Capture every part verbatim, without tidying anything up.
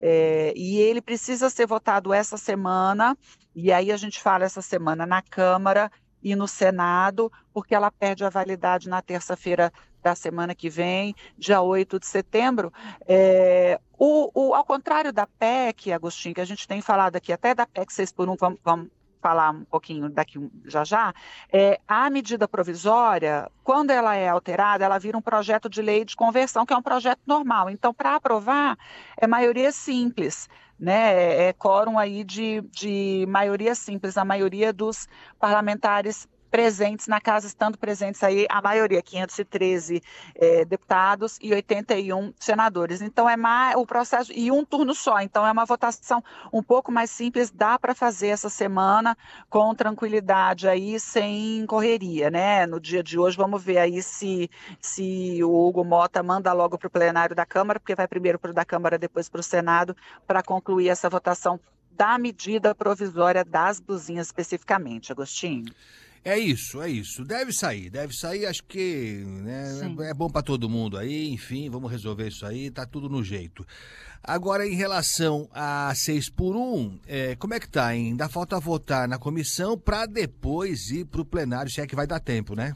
É, e ele precisa ser votado essa semana, e aí a gente fala essa semana na Câmara e no Senado, porque ela perde a validade na terça-feira da semana que vem, dia oito de setembro. É, o, o- ao contrário da P E C, Agostinho, que a gente tem falado aqui, até da P E C seis por um, vamos, vamos falar um pouquinho daqui um- já já, é, a medida provisória, quando ela é alterada, ela vira um projeto de lei de conversão, que é um projeto normal. Então, para aprovar, é maioria simples, né? É, é quórum aí de, de maioria simples, a maioria dos parlamentares presentes na casa, estando presentes aí a maioria, quinhentos e treze eh, deputados e oitenta e um senadores. Então é mais o processo e um turno só. Então é uma votação um pouco mais simples, dá para fazer essa semana com tranquilidade aí, sem correria, né? No dia de hoje vamos ver aí se se o Hugo Mota manda logo para o plenário da Câmara, porque vai primeiro para o da Câmara, depois para o Senado, para concluir essa votação da medida provisória das blusinhas especificamente, Agostinho. É isso, é isso. Deve sair, deve sair. Acho que né, Sim. é bom para todo mundo aí. Enfim, vamos resolver isso aí. Tá tudo no jeito. Agora, em relação a seis por um, é, como é que tá, hein? Ainda falta votar na comissão para depois ir para o plenário, se é que vai dar tempo, né?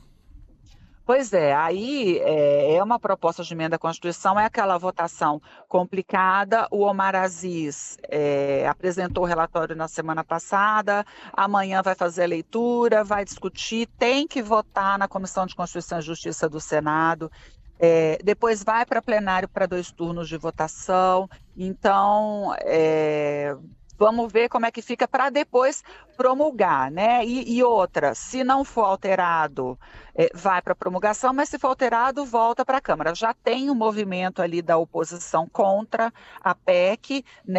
Pois é, aí é, é uma proposta de emenda à Constituição, é aquela votação complicada. O Omar Aziz é, apresentou o relatório na semana passada, amanhã vai fazer a leitura, vai discutir, tem que votar na Comissão de Constituição e Justiça do Senado. É, depois vai para plenário para dois turnos de votação. Então, é, vamos ver como é que fica para depois promulgar, né? E, e outra, se não for alterado, é, vai para promulgação, mas se for alterado, volta para a Câmara. Já tem um movimento ali da oposição contra a P E C,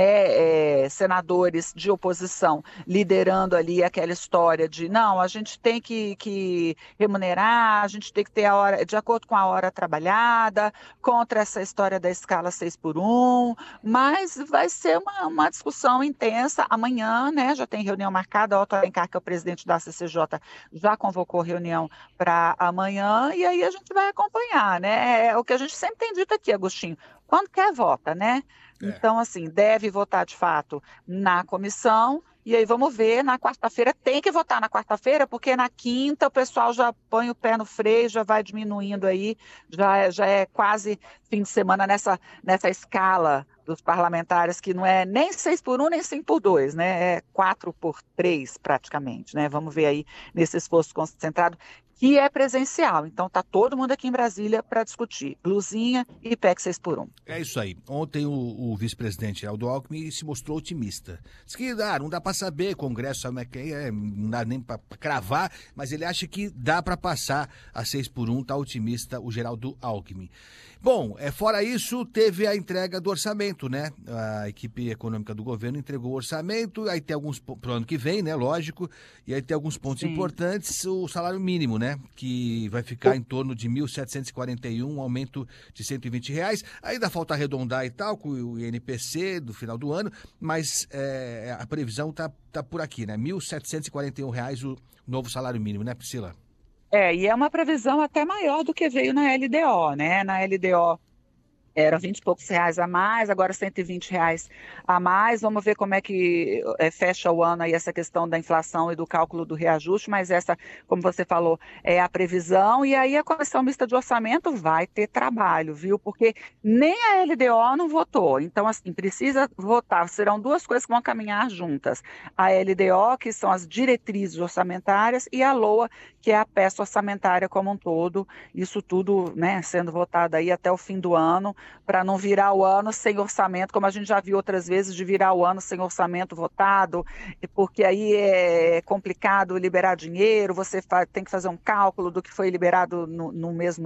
né? É, senadores de oposição liderando ali aquela história de não, a gente tem que, que remunerar, a gente tem que ter a hora, de acordo com a hora trabalhada, contra essa história da escala seis por um, mas vai ser uma, uma discussão intensa amanhã, né? Já tem reunião marcada, o Otto Alencar, que é o presidente da C C J, já convocou reunião para amanhã, e aí a gente vai acompanhar, né? É o que a gente sempre tem dito aqui, Agostinho, quando quer, vota, né? É. Então, assim, deve votar de fato na comissão. E aí vamos ver, na quarta-feira tem que votar na quarta-feira, porque na quinta o pessoal já põe o pé no freio, já vai diminuindo aí, já, é- já é quase fim de semana nessa, nessa escala dos parlamentares, que não é nem seis por um, nem cinco por dois, né? É quatro por três praticamente, né? Vamos ver aí nesse esforço concentrado, que é presencial. Então tá todo mundo aqui em Brasília para discutir blusinha e P E C seis por um. É isso aí. Ontem o, o vice-presidente Aldo Alckmin se mostrou otimista. Diz que ah, não dá para saber, Congresso sabe como é que é, não dá nem para cravar, mas ele acha que dá para passar a seis por um, tá otimista o Geraldo Alckmin. Bom, é, fora isso, teve a entrega do orçamento, né? A equipe econômica do governo entregou o orçamento, aí tem alguns, pro ano que vem, né? Lógico, e aí tem alguns pontos Sim. importantes, o salário mínimo, né? Que vai ficar em torno de mil setecentos e quarenta e um, um aumento de cento e vinte reais. Ainda falta arredondar e tal, com o I N P C do final do ano, mas é, a previsão tá, tá por aqui, né? mil setecentos e quarenta e um reais o novo salário mínimo, né, Priscila? É, e é uma previsão até maior do que veio na L D O, né? Na L D O era vinte e poucos reais a mais, agora cento e vinte reais a mais. Vamos ver como é que é, fecha o ano aí essa questão da inflação e do cálculo do reajuste, mas essa, como você falou, é a previsão. E aí a Comissão Mista de Orçamento vai ter trabalho, viu? Porque nem a L D O não votou. Então, assim, precisa votar. Serão duas coisas que vão caminhar juntas. A L D O, que são as diretrizes orçamentárias, e a LOA, que é a peça orçamentária como um todo. Isso tudo, né, sendo votado aí até o fim do ano, para não virar o ano sem orçamento, como a gente já viu outras vezes, de virar o ano sem orçamento votado, porque aí é complicado liberar dinheiro, você tem que fazer um cálculo do que foi liberado no, no mesmo